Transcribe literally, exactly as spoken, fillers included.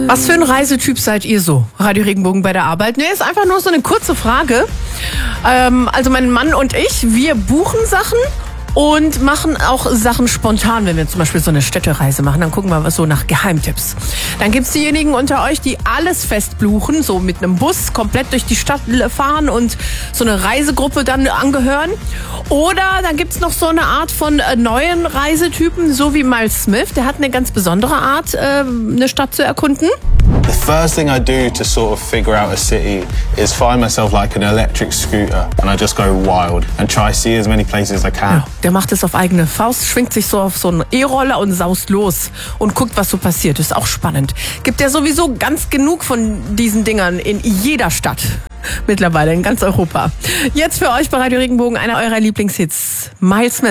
Was für ein Reisetyp seid ihr so? Radio Regenbogen bei der Arbeit? Nee, ist einfach nur so eine kurze Frage. Ähm, also mein Mann und ich, wir buchen Sachen und machen auch Sachen spontan, wenn wir zum Beispiel so eine Städtereise machen. Dann gucken wir was so nach Geheimtipps. Dann gibt's diejenigen unter euch, die alles fest buchen, so mit einem Bus komplett durch die Stadt fahren und so eine Reisegruppe dann angehören. Oder dann gibt's noch so eine Art von äh, neuen Reisetypen, so wie Miles Smith. Der hat eine ganz besondere Art, äh, eine Stadt zu erkunden. The first thing I do to sort of figure out a city is find myself like an electric scooter and I just go wild and try to see as many places as I can. Ja, der macht es auf eigene Faust, schwingt sich so auf so einen E-Roller und saust los und guckt, was so passiert. Ist auch spannend. Gibt ja sowieso ganz genug von diesen Dingern in jeder Stadt. Mittlerweile in ganz Europa. Jetzt für euch bei Radio Regenbogen einer eurer Lieblingshits. Miles Smith.